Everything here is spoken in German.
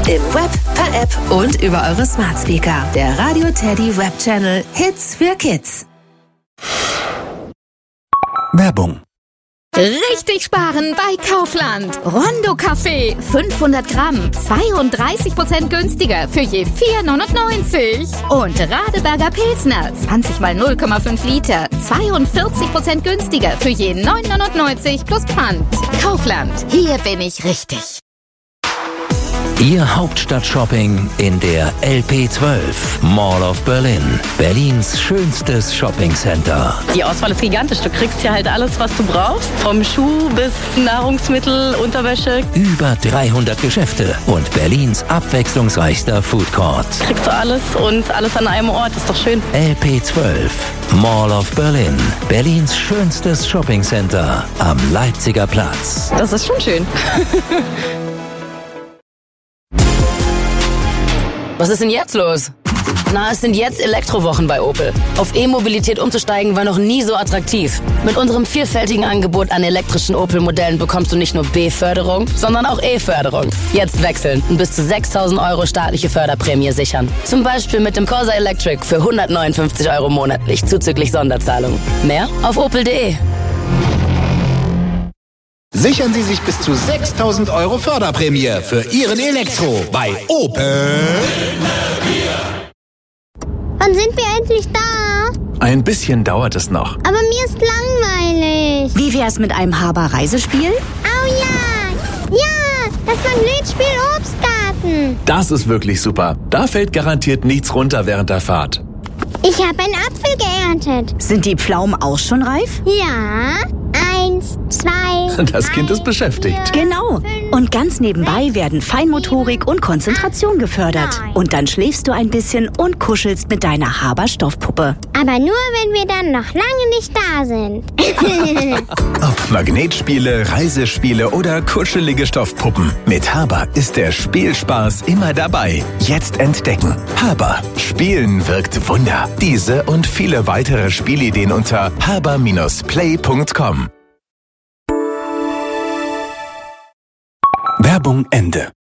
Im Web, per App und über eure Smart Speaker. Der Radio Teddy Web Channel Hits für Kids. Werbung. Richtig sparen bei Kaufland. Rondo Kaffee, 500 Gramm, 32% günstiger für je 4,99. Und Radeberger Pilsner, 20 mal 0,5 Liter, 42% günstiger für je 9,99 plus Pfand. Kaufland, hier bin ich richtig. Ihr Hauptstadt-Shopping in der LP12 Mall of Berlin. Berlins schönstes Shoppingcenter. Die Auswahl ist gigantisch. Du kriegst hier halt alles, was du brauchst. Vom Schuh bis Nahrungsmittel, Unterwäsche. Über 300 Geschäfte und Berlins abwechslungsreichster Food Court. Kriegst du alles und alles an einem Ort. Ist doch schön. LP12 Mall of Berlin. Berlins schönstes Shoppingcenter am Leipziger Platz. Das ist schon schön. Was ist denn jetzt los? Na, es sind jetzt Elektrowochen bei Opel. Auf E-Mobilität umzusteigen war noch nie so attraktiv. Mit unserem vielfältigen Angebot an elektrischen Opel-Modellen bekommst du nicht nur B-Förderung, sondern auch E-Förderung. Jetzt wechseln und bis zu 6.000 € staatliche Förderprämie sichern. Zum Beispiel mit dem Corsa Electric für 159 € monatlich, zuzüglich Sonderzahlung. Mehr auf opel.de. Sichern Sie sich bis zu 6.000 € Förderprämie für Ihren Elektro bei Opel. Wann sind wir endlich da? Ein bisschen dauert es noch. Aber mir ist langweilig. Wie wär's mit einem Haber-Reisespiel? Oh ja! Ja! Das Magnetspiel Obstgarten. Das ist wirklich super. Da fällt garantiert nichts runter während der Fahrt. Ich habe einen Apfel geerntet. Sind die Pflaumen auch schon reif? Ja. 1, 2. Das Kind ist beschäftigt. Genau. Und ganz nebenbei werden Feinmotorik und Konzentration gefördert. Und dann schläfst du ein bisschen und kuschelst mit deiner Haber-Stoffpuppe. Aber nur, wenn wir dann noch lange nicht da sind. Ob Magnetspiele, Reisespiele oder kuschelige Stoffpuppen. Mit Haber ist der Spielspaß immer dabei. Jetzt entdecken. Haber. Spielen wirkt Wunder. Diese und viele weitere Spielideen unter haber-play.com. Werbung Ende.